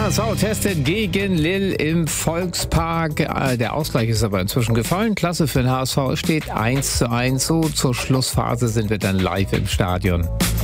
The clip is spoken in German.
HSV testet gegen Lille im Volkspark. Der Ausgleich ist aber inzwischen gefallen. Klasse für den HSV. Es steht 1:1. So zur Schlussphase sind wir dann live im Stadion.